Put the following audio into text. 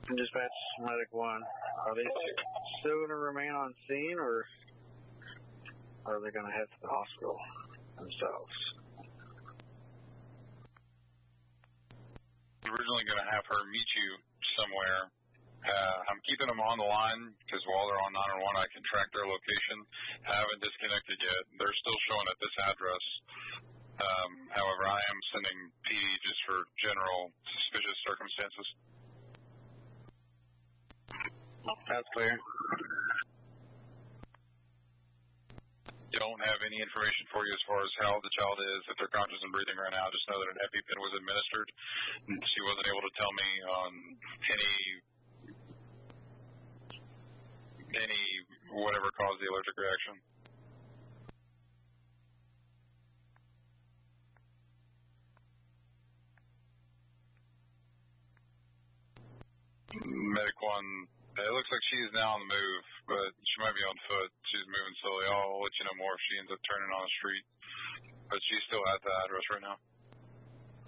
Dispatch Medic 1, are they still going to remain on scene, or are they going to head to the hospital themselves? Originally going to have her meet you somewhere. I'm keeping them on the line because while they're on 911, I can track their location. I haven't disconnected yet. They're still showing at this address. However, I am sending PD just for general suspicious circumstances. That's clear. Don't have any information for you as far as how the child is, if they're conscious and breathing right now. Just know that an EpiPen was administered. She wasn't able to tell me on any whatever caused the allergic reaction. Medic 1, it looks like she's now on the move, but she might be on foot. She's moving slowly. I'll let you know more if she ends up turning on the street. But she's still at the address right now.